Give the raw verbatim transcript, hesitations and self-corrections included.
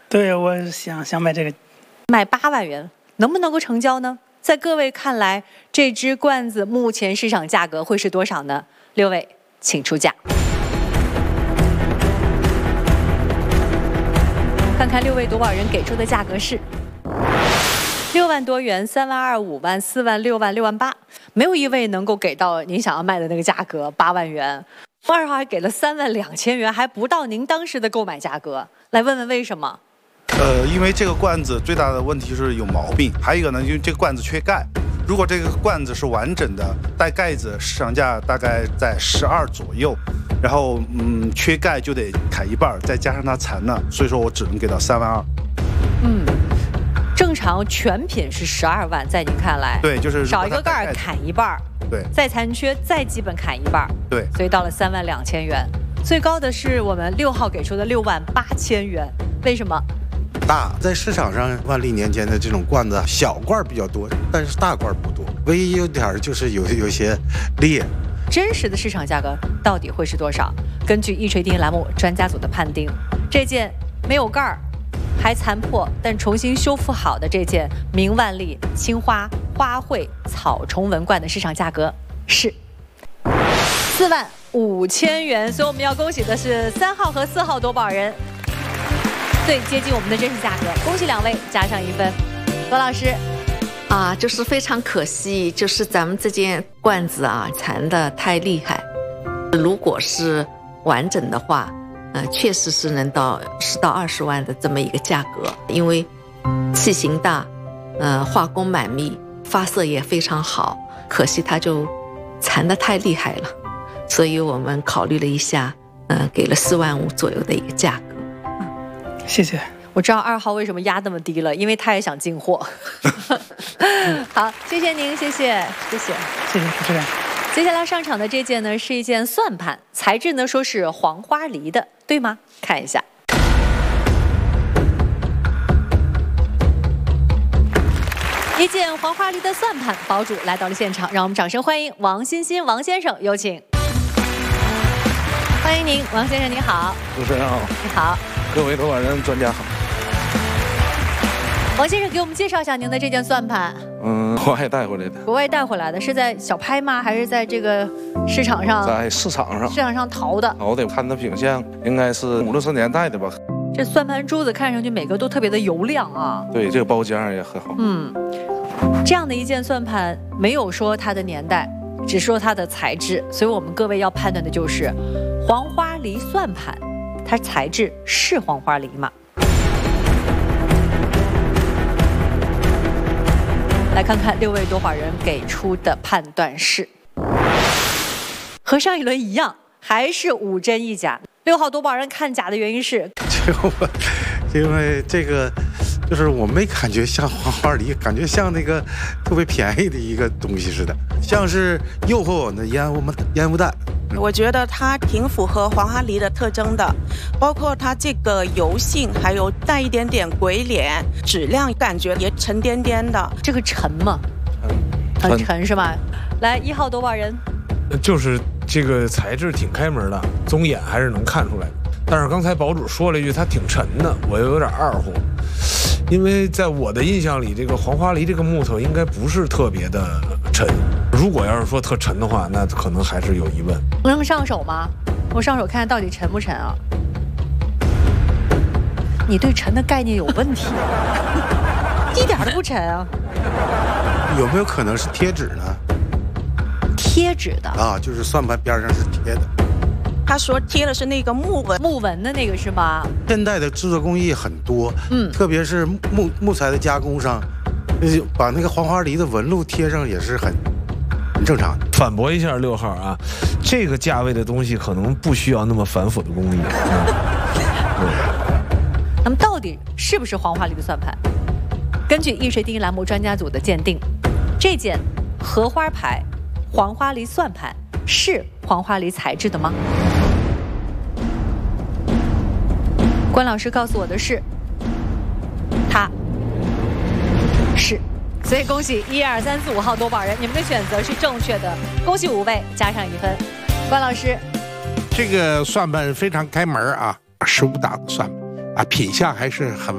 对，我想想买这个， 买八万元，能不能够成交呢？在各位看来，这只罐子目前市场价格会是多少呢？六位，请出价。看看六位夺宝人给出的价格是六万多元、三万二、五万、四万、六万、六万八，没有一位能够给到您想要卖的那个价格，八万元。二号还给了三万两千元，还不到您当时的购买价格。来问问为什么？ 呃，因为这个罐子最大的问题是有毛病，还有一个呢，因为这个罐子缺钙。如果这个罐子是完整的，带盖子，市场价大概在十二左右。然后，嗯，缺钙就得砍一半，再加上它残了，所以说我只能给到三万二。 嗯，正常全品是十二万，在您看来， 对，就是少一个盖儿砍一半， 对， 再残缺再基本砍一半， 对， 所以到了三万两千元。最高的是我们六号给出的六万八千元，为什么？ 大，在市场上万历年间的这种罐子，小罐比较多，但是大罐不多。唯一优点就是有有些裂。 真实的市场价格到底会是多少？根据易锤定音栏目专家组的判定，这件没有盖儿、还残破但重新修复好的这件明万历青花花卉草虫纹罐的市场价格是四万五千元。所以我们要恭喜的是三号和四号夺宝人，最接近我们的真实价格，恭喜两位，加上一分。罗老师。 啊，就是非常可惜，就是咱们这件罐子啊，残的太厉害。如果是完整的话，呃，确实是能到十到二十万的这么一个价格，因为器型大，呃，画工满密，发色也非常好。可惜它就残的太厉害了，所以我们考虑了一下，呃，给了四万五左右的一个价格。 谢谢。 我知道二号为什么压那么低了，因为他也想进货。好，谢谢您，谢谢，谢谢， 谢谢主持人。 接下来上场的这件呢，是一件算盘，材质呢说是黄花梨的，对吗？看一下。一件黄花梨的算盘，宝主来到了现场，让我们掌声欢迎王欣欣王先生，有请。欢迎您，王先生，你好。 主持人好。 你好。 各位夺宝人专家好。 王先生，给我们介绍一下您的这件算盘。 嗯，国外带回来的。 国外带回来的，是在小拍吗？还是在这个市场上？ 在市场上。 市场上淘的。 淘的，看它品相，应该是五六十年代的吧。 这算盘珠子看上去每个都特别的油亮啊。 对，这个包浆也很好。 嗯，这样的一件算盘，没有说它的年代，只说它的材质，所以我们各位要判断的就是黄花梨算盘，它材质是黄花梨吗？来看看六位夺宝人给出的判断是，和上一轮一样，还是五真一假。六号夺宝人看假的原因是， 这个我，因为这个就是我没感觉像黄花梨，感觉像那个特别便宜的一个东西似的，像是诱惑我的烟雾烟雾弹。 我觉得它挺符合黄花梨的特征的，包括它这个油性，还有带一点点鬼脸，质量感觉也沉甸甸的。 这个沉吗？很沉是吧？来，一号夺宝人， 就是这个材质挺开门的，棕眼还是能看出来的。但是刚才堡主说了一句它挺沉的，我又有点二乎，因为在我的印象里，这个黄花梨这个木头应该不是特别的沉。如果要是说特沉的话，那可能还是有疑问。 能上手吗？我上手看看到底沉不沉啊？你对沉的概念有问题，一点都不沉啊。 有没有可能是贴纸呢？ 贴纸的啊，就是算盘边上是贴的。 他说贴的是那个木纹， 木纹的那个是吗？ 现代的制作工艺很多， 嗯， 特别是木木材的加工上，把那个黄花梨的纹路贴上也是很很正常的。 反驳一下六号啊，这个价位的东西可能不需要那么繁复的工艺。 嗯、那么到底是不是黄花梨的算盘？根据易锤定音栏目专家组的鉴定，这件荷花牌黄花梨算盘是黄花梨材质的吗？关老师告诉我的是，它是。所以恭喜一二三四五号夺宝人，你们的选择是正确的，恭喜五位，加上一分。关老师， 这个算盘非常开门啊，十五档的算盘啊，品相还是很